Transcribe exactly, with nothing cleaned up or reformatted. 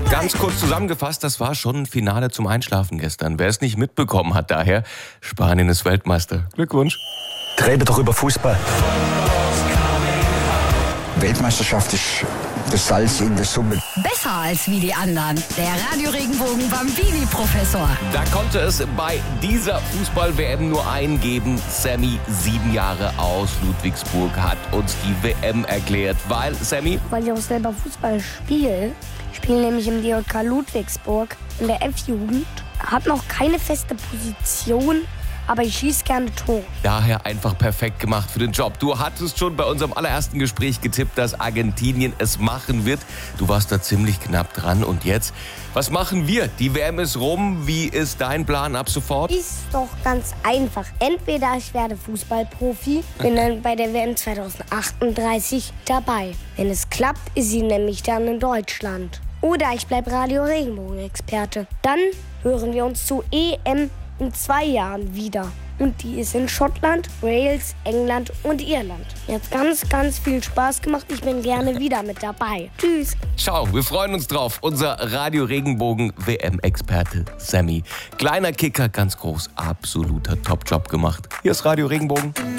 Ganz kurz zusammengefasst, das war schon ein Finale zum Einschlafen gestern. Wer es nicht mitbekommen hat, daher, Spanien ist Weltmeister. Glückwunsch. Reden doch über Fußball. Weltmeisterschaft ist das Salz in der Suppe. Besser als wie die anderen. Der Radio Regenbogen Bambini-Professor. Da konnte es bei dieser Fußball-W M nur einen geben. Sammy, sieben Jahre aus Ludwigsburg, hat uns die W M erklärt. Weil, Sammy? Weil ich auch selber Fußball spiele. Ich spiele nämlich im D J K Ludwigsburg in der F-Jugend. Hab noch keine feste Position, aber ich schieße gerne Tore. Daher einfach perfekt gemacht für den Job. Du hattest schon bei unserem allerersten Gespräch getippt, dass Argentinien es machen wird. Du warst da ziemlich knapp dran. Und jetzt, was machen wir? Die W M ist rum. Wie ist dein Plan ab sofort? Ist doch ganz einfach. Entweder ich werde Fußballprofi, bin dann bei der W M zwanzig achtunddreißig dabei. Wenn es klappt, ist sie nämlich dann in Deutschland. Oder ich bleibe Radio Regenbogen-Experte. Dann hören wir uns zur E M in zwei Jahren wieder. Und die ist in Schottland, Wales, England und Irland. Mir hat ganz, ganz viel Spaß gemacht. Ich bin gerne wieder mit dabei. Tschüss. Ciao, wir freuen uns drauf. Unser Radio Regenbogen W M-Experte Sammy. Kleiner Kicker, ganz groß. Absoluter Top-Job gemacht. Hier ist Radio Regenbogen.